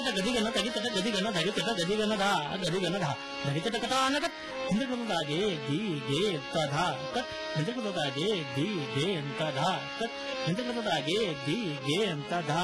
గదిగన తగితట గదిగన దగితట గదిగనధ గదిగనధ దగితటకటానక ఇంద్రకృతాగే the గే తధ తత్ ఇంద్రకృతాగే the గే తధ తత్ ఇంద్రకృతాగే the గే తధ